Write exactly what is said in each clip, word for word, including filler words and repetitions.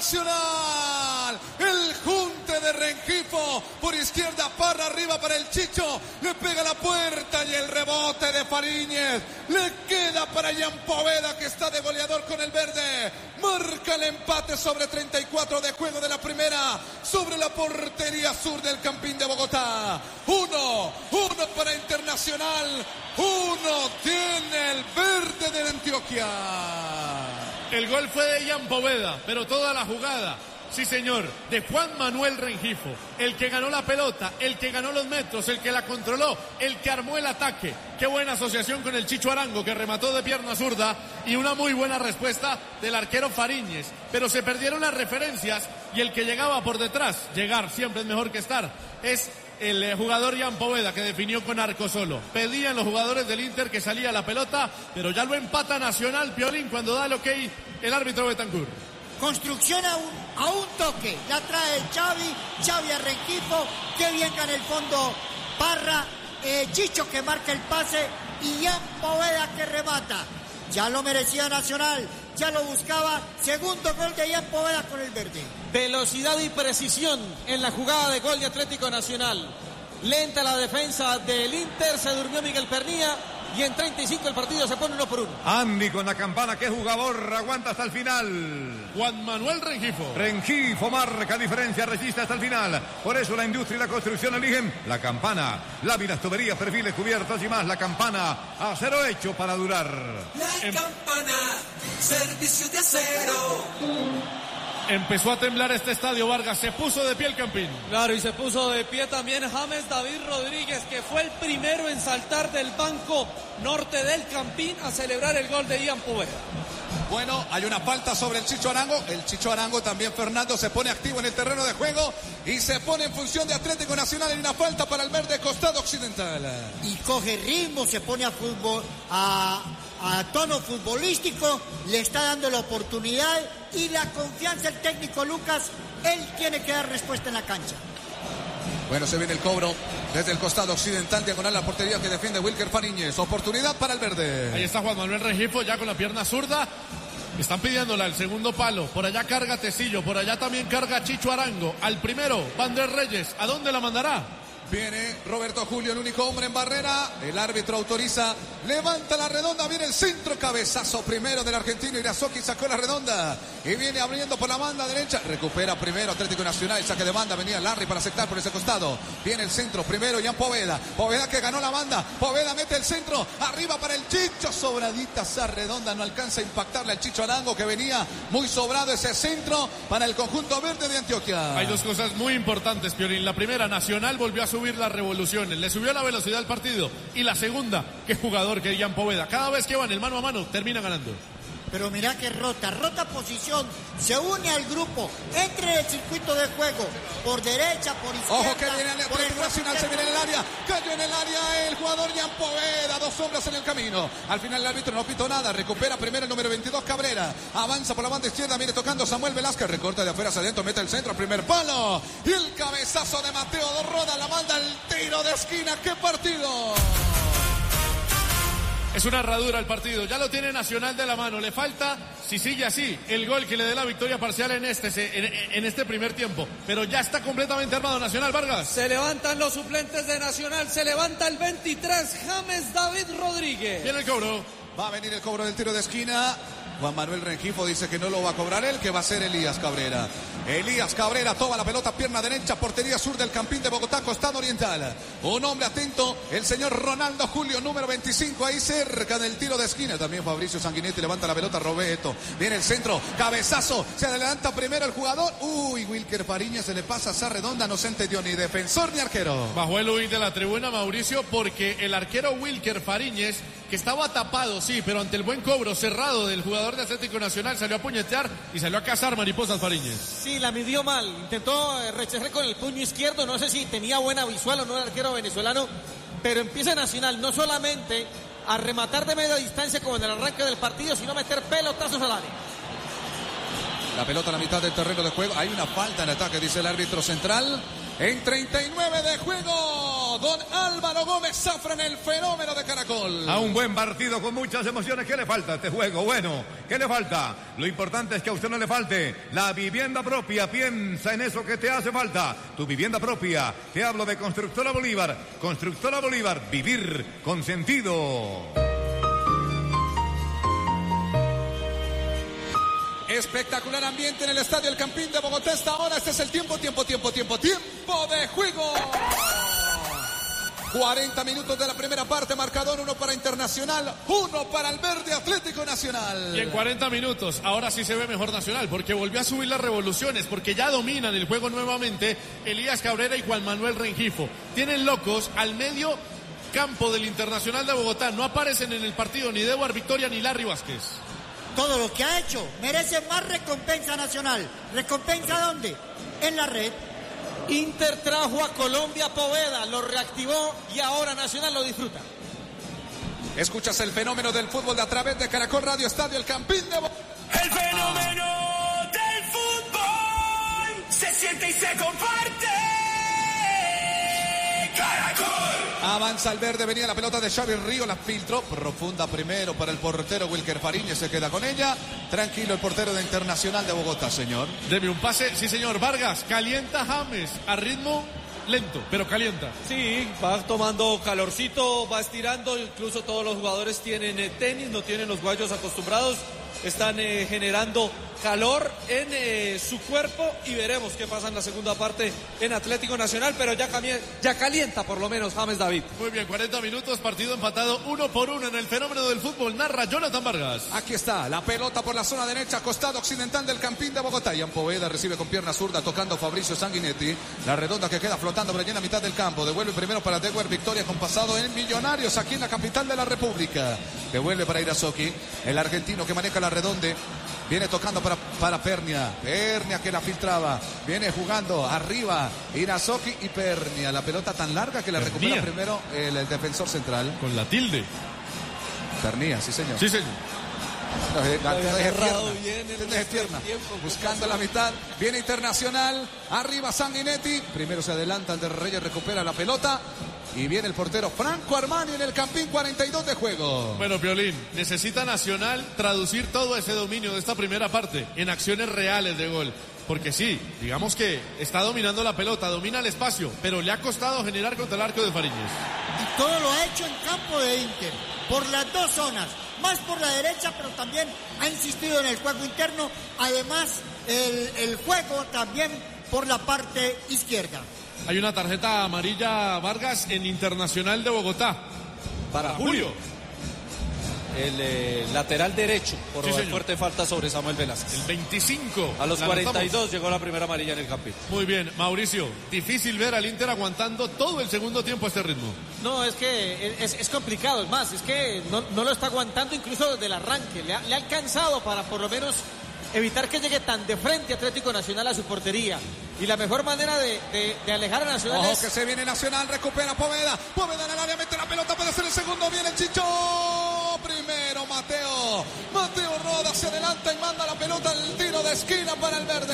Nacional. El junte de Rengifo. Por izquierda, Parra arriba para el Chicho. Le pega la puerta y el rebote de Fariñez. Le queda para Ian Poveda, que está de goleador con el verde. Marca el empate sobre treinta y cuatro de juego de la primera. Sobre la portería sur del Campín de Bogotá. Uno, uno para Internacional. Uno tiene el verde de Antioquia. El gol fue de Ian Poveda, pero toda la jugada, sí señor, de Juan Manuel Rengifo, el que ganó la pelota, el que ganó los metros, el que la controló, el que armó el ataque. Qué buena asociación con el Chicho Arango, que remató de pierna zurda, y una muy buena respuesta del arquero Fariñez. Pero se perdieron las referencias y el que llegaba por detrás, llegar siempre es mejor que estar, es el eh, jugador Ian Poveda, que definió con arco solo. Pedían los jugadores del Inter que salía la pelota, pero ya lo empata Nacional, Piolín, cuando da el ok el árbitro Betancur. Construcción a un, a un toque, la trae Xavi, Xavi a Rengifo, que bien gana el fondo Parra, eh, Chicho que marca el pase y Ian Poveda que remata. Ya lo merecía Nacional, ya lo buscaba. Segundo gol de Ian Poveda con el verde. Velocidad y precisión en la jugada de gol de Atlético Nacional. Lenta la defensa del Inter, se durmió Miguel Pernía y en treinta y cinco el partido se pone uno por uno. Andy con la campana, qué jugador, aguanta hasta el final. Juan Manuel Rengifo. Rengifo marca diferencia, resiste hasta el final. Por eso la industria y la construcción eligen la campana. Láminas, tuberías, perfiles, cubiertos y más. La campana, acero hecho para durar. La Em... campana, servicio de acero. Empezó a temblar este estadio, Vargas, se puso de pie el Campín. Claro, y se puso de pie también James David Rodríguez, que fue el primero en saltar del banco norte del Campín a celebrar el gol de Ian Poveda. Bueno, hay una falta sobre el Chicho Arango. El Chicho Arango también, Fernando, se pone activo en el terreno de juego y se pone en función de Atlético Nacional. Hay una falta para el verde costado occidental. Y coge ritmo, se pone a fútbol, a, a tono futbolístico, le está dando la oportunidad y la confianza el técnico Lucas. Él tiene que dar respuesta en la cancha. Bueno, se viene el cobro desde el costado occidental, diagonal a la portería que defiende Wilker Fariñez. Oportunidad para el verde. Ahí está Juan Manuel Rengifo ya con la pierna zurda. Están pidiéndola al segundo palo. Por allá carga Tecillo, por allá también carga Chicho Arango. Al primero, Vander Reyes. ¿A dónde la mandará? Viene Roberto Julio, el único hombre en barrera. El árbitro autoriza. Levanta la redonda. Viene el centro. Cabezazo primero del argentino. Irazoki sacó la redonda. Y viene abriendo por la banda derecha. Recupera primero Atlético Nacional. El saque de banda. Venía Larry para aceptar por ese costado. Viene el centro. Primero Ian Poveda. Poveda que ganó la banda. Poveda mete el centro. Arriba para el Chicho. Sobradita esa redonda. No alcanza a impactarle al Chicho Arango, que venía muy sobrado ese centro para el conjunto verde de Antioquia. Hay dos cosas muy importantes, Piolín. La primera, Nacional volvió a subir subir las revoluciones, le subió la velocidad al partido. Y la segunda, qué jugador que Ian Poveda. Cada vez que van el mano a mano, termina ganando. Pero mira que rota, rota posición, se une al grupo, entra en el circuito de juego, por derecha, por izquierda. Ojo que viene el Atlético Nacional, se viene en el área, cayó en el área el jugador Ian Poveda, dos hombres en el camino. Al final el árbitro no pitó nada, recupera primero el número veintidós Cabrera, avanza por la banda izquierda, viene tocando Samuel Velázquez, recorta de afuera hacia adentro, mete el centro, primer palo, y el cabezazo de Mateo Roda, la manda al tiro de esquina. ¡Qué partido! Es una herradura el partido, ya lo tiene Nacional de la mano, le falta, si sigue así, el gol que le dé la victoria parcial en este, en, en este primer tiempo, pero ya está completamente armado Nacional. Vargas. Se levantan los suplentes de Nacional, se levanta el veintitrés, James David Rodríguez. Viene el cobro. Va a venir el cobro del tiro de esquina. Juan Manuel Rengifo dice que no lo va a cobrar él, que va a ser Elías Cabrera. Elías Cabrera toma la pelota, pierna derecha, portería sur del Campín de Bogotá, costado oriental. Un hombre atento, el señor Ronaldo Julio, número veinticinco, ahí cerca del tiro de esquina. También Fabricio Sanguinetti levanta la pelota, Roberto. Viene el centro, cabezazo, se adelanta primero el jugador. Uy, Wilker Fariñez se le pasa esa redonda, no se entendió ni defensor ni arquero. Bajó el huir de la tribuna, Mauricio, porque el arquero Wilker Fariñez, que estaba tapado, sí, pero ante el buen cobro cerrado del jugador de Atlético Nacional, salió a puñetear y salió a cazar mariposas Fariñez. Sí, la midió mal, intentó rechazar con el puño izquierdo, no sé si tenía buena visual o no el arquero venezolano, pero empieza Nacional no solamente a rematar de media distancia como en el arranque del partido, sino a meter pelotazos al área. La pelota a la mitad del terreno de juego, hay una falta en ataque, dice el árbitro central. En treinta y nueve de juego, pasó don Álvaro Gómez Zafra en el fenómeno de Caracol. A un buen partido con muchas emociones. ¿Qué le falta a este juego? Bueno, ¿qué le falta? Lo importante es que a usted no le falte la vivienda propia. Piensa en eso que te hace falta. Tu vivienda propia. Te hablo de Constructora Bolívar. Constructora Bolívar. Vivir con sentido. Espectacular ambiente en el Estadio El Campín de Bogotá. Esta hora, este es el tiempo, tiempo, tiempo, tiempo, tiempo de juego. cuarenta minutos de la primera parte, marcador uno para Internacional, uno para el Verde Atlético Nacional. Y en cuarenta minutos, ahora sí se ve mejor Nacional, porque volvió a subir las revoluciones, porque ya dominan el juego nuevamente Elías Cabrera y Juan Manuel Rengifo. Tienen locos al medio campo del Internacional de Bogotá, no aparecen en el partido ni Dewar Victoria ni Larry Vázquez. Todo lo que ha hecho merece más recompensa Nacional. ¿Recompensa dónde? En la red. Inter trajo a Colombia a Poveda, lo reactivó y ahora Nacional lo disfruta. Escuchas el fenómeno del fútbol a través de Caracol Radio Estadio El Campín de Bogotá. El fenómeno del fútbol se siente y se comparte. Caracol. Avanza el verde, venía la pelota de Xavi Río, la filtró, profunda primero para el portero Wilker Fariñez, se queda con ella. Tranquilo el portero de Internacional de Bogotá, señor. Deme un pase, sí señor. Vargas, calienta James, a ritmo lento, pero calienta. Sí, va tomando calorcito, va estirando, incluso todos los jugadores tienen eh, tenis, no tienen los guayos acostumbrados, están eh, generando calor en eh, su cuerpo y veremos qué pasa en la segunda parte en Atlético Nacional, pero ya, camie, ya calienta por lo menos James David. Muy bien, cuarenta minutos, partido empatado uno por uno en el fenómeno del fútbol, narra Jonathan Vargas. Aquí está, la pelota por la zona derecha, costado occidental del Campín de Bogotá. Ian Poveda recibe con pierna zurda, tocando Fabricio Sanguinetti. La redonda que queda flotando por allí en la mitad del campo. Devuelve primero para Dewar Victoria, con pasado en Millonarios, aquí en la capital de la República. Devuelve para Irazoki, el argentino que maneja la redonde. Viene tocando para, para Pernia. Pernia que la filtraba. Viene jugando arriba Irazoki y Pernia. La pelota tan larga que la Pernia. recupera primero el, el defensor central. Con la tilde. Pernia, sí señor. Sí señor. No, eh, no, había no deje agarrado pierna, bien el no deje resto del pierna. tiempo, Buscando la mitad, viene Internacional, arriba Sanguinetti, primero se adelanta Ander Reyes, recupera la pelota y viene el portero Franco Armani en el Campín, cuarenta y dos de juego. Bueno, Piolín, necesita Nacional traducir todo ese dominio de esta primera parte en acciones reales de gol. Porque sí, digamos que está dominando la pelota, domina el espacio, pero le ha costado generar contra el arco de Fariñez. Y todo lo ha hecho en campo de Inter, por las dos zonas, más por la derecha, pero también ha insistido en el juego interno, además el, el juego también por la parte izquierda. Hay una tarjeta amarilla, Vargas, en Internacional de Bogotá. Para Julio. El eh, lateral derecho por Sí, señor. fuerte falta sobre Samuel El Velázquez. veinticinco. A los La cuarenta y dos anotamos. llegó la primera amarilla en el Campín. Muy bien, Mauricio, difícil ver al Inter aguantando todo el segundo tiempo a este ritmo. No, es que es, es complicado, es más, es que no, no lo está aguantando incluso desde el arranque. Le ha, le ha alcanzado para por lo menos evitar que llegue tan de frente Atlético Nacional a su portería. Y la mejor manera de, de, de alejar a Nacional Ojo es... que se viene Nacional, recupera Poveda, Poveda en el área, mete la pelota, puede ser el segundo, viene el Chicho, primero Mateo, Mateo Roda se adelanta y manda la pelota al tiro de esquina para el verde.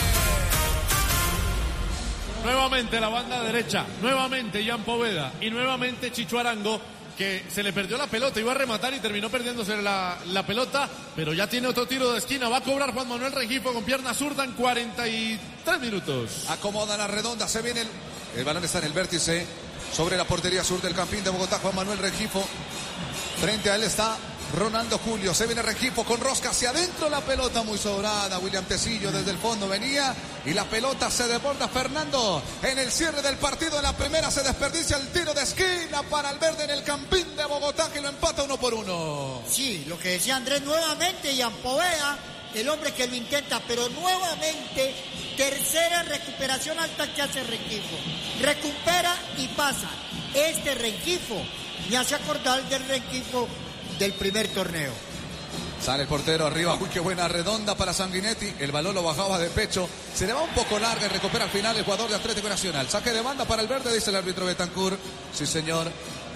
Nuevamente la banda derecha, nuevamente Ian Poveda y nuevamente Chicho Arango, que se le perdió la pelota, iba a rematar y terminó perdiéndose la, la pelota, pero ya tiene otro tiro de esquina, va a cobrar Juan Manuel Rengifo con pierna zurda en cuarenta y tres minutos. Acomoda la redonda, se viene el, el balón está en el vértice sobre la portería sur del Campín de Bogotá, Juan Manuel Rengifo. Frente a él está Ronaldo Julio, se viene Rengifo con rosca hacia adentro, la pelota muy sobrada, William Tecillo desde el fondo venía y la pelota se desborda. Fernando en el cierre del partido, en la primera se desperdicia el tiro de esquina para el verde en el Campín de Bogotá, que lo empata uno por uno. Sí, lo que decía Andrés, nuevamente Ian Poveda, el hombre que lo intenta, pero nuevamente tercera recuperación alta que hace Rengifo. Recupera y pasa. Este Rengifo me hace acordar del Rengifo del primer torneo. Sale el portero arriba, uy, qué buena redonda para Sanguinetti, el balón lo bajaba de pecho, se le va un poco larga y recupera al final el jugador de Atlético Nacional. Saque de banda para el verde, dice el árbitro Betancourt. Sí, señor.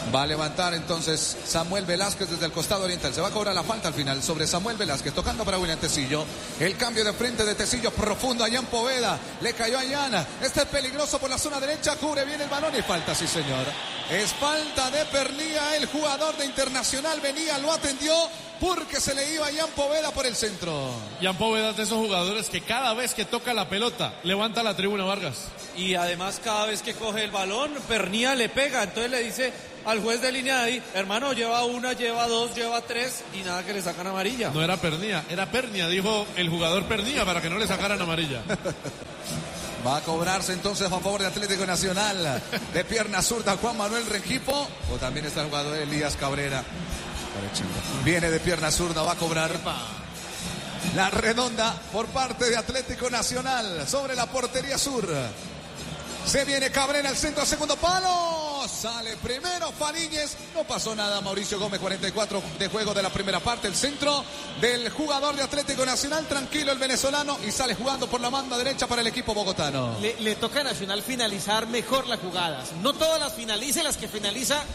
Va a levantar entonces Samuel Velázquez desde el costado oriental. Se va a cobrar la falta al final sobre Samuel Velázquez, tocando para William Tecillo. El cambio de frente de Tecillo profundo a Jan Poveda. Le cayó a Jan. Este es peligroso por la zona derecha. Cubre bien el balón y falta, sí señor. Es falta de Pernía. El jugador de Internacional venía, lo atendió porque se le iba a Jan Poveda por el centro. Jan Poveda es de esos jugadores que cada vez que toca la pelota levanta la tribuna, Vargas. Y además cada vez que coge el balón, Pernía le pega. Entonces le dice al juez de línea de ahí, hermano, lleva una, lleva dos, lleva tres y nada que le sacan amarilla. No era Pernía, era Pernia, dijo el jugador Pernía para que no le sacaran amarilla. Va a cobrarse entonces a favor de Atlético Nacional. De pierna zurda Juan Manuel Rengifo. O también está el jugador Elías Cabrera. Viene de pierna zurda, va a cobrar la redonda por parte de Atlético Nacional sobre la portería sur. Se viene Cabrera al centro, segundo palo. Sale primero Fariñez. No pasó nada. Mauricio Gómez, cuarenta y cuatro de juego de la primera parte. El centro del jugador de Atlético Nacional. Tranquilo el venezolano. Y sale jugando por la banda derecha para el equipo bogotano. Le, le toca a Nacional finalizar mejor las jugadas. No todas las finalice, las que finaliza